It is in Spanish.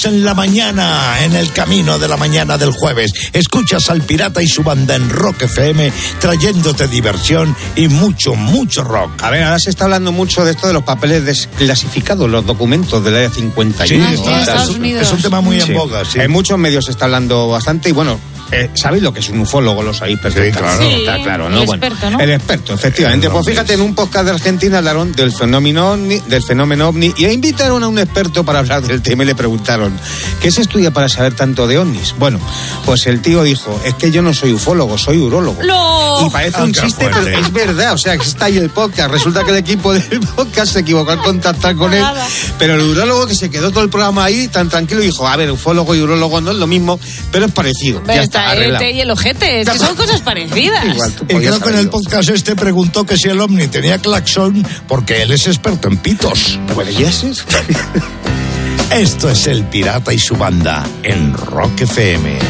En la mañana, en el camino de la mañana del jueves, escuchas al Pirata y su banda en Rock FM, trayéndote diversión y mucho, mucho rock. A ver, ahora se está hablando mucho de esto de los papeles desclasificados, los documentos del Área 51. Sí, es un tema muy en boga. Sí. En muchos medios se está hablando bastante y bueno, ¿sabéis lo que es un ufólogo? Lo sabéis perfectamente. Sí, está claro, ¿no? El experto, ¿no? El experto, efectivamente. Pues fíjate, en un podcast de Argentina hablaron del fenómeno ovni y invitaron a un experto para hablar del tema y le preguntaron, ¿qué se estudia para saber tanto de ovnis? Bueno, pues el tío dijo, es que yo no soy ufólogo, soy urólogo. ¡No! Y parece un chiste, pero es verdad, o sea, que está ahí el podcast. Resulta que el equipo del podcast se equivocó al contactar con él, pero el urólogo que se quedó todo el programa ahí tan tranquilo dijo, a ver, ufólogo y urólogo no es lo mismo, pero es parecido. Pero ya está el y el ojete, es que son cosas parecidas. Igual, y creo que en el podcast preguntó que si el ovni tenía claxon porque él es experto en pitos. Esto es el Pirata y su banda en Rock FM.